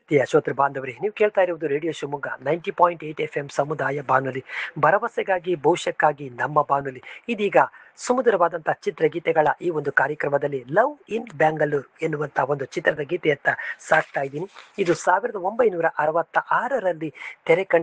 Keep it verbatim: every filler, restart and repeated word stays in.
ಪ್ರೀತಿಯ ಶ್ರೋತೃ ಬಾಂಧವರೇ, ನೀವು ಕೇಳ್ತಾ ಇರುವುದು radio Shivamogga ninety point eight F M ಸಮುದಾಯ ಬಾನುಲಿ, ಭರವಸೆಗಾಗಿ ಭವಿಷ್ಯಕ್ಕಾಗಿ ನಮ್ಮ ಬಾನುಲಿ. ಇದೀಗ ಸುಮಧುರವಾದಂತಹ ಚಿತ್ರಗೀತೆಗಳ ಈ ಒಂದು ಕಾರ್ಯಕ್ರಮದಲ್ಲಿ ಲವ್ ಇನ್ ಬ್ಯಾಂಗಲೂರ್ ಎನ್ನುವಂತಹ ಒಂದು ಚಿತ್ರದ ಗೀತೆಯತ್ತ ಸಾಕ್ತಾ ಇದ್ದೀನಿ. ಇದು ಸಾವಿರದ ಒಂಬೈನೂರ ಅರವತ್ತ ಆರರಲ್ಲಿ ತೆರೆ ಕಂಡ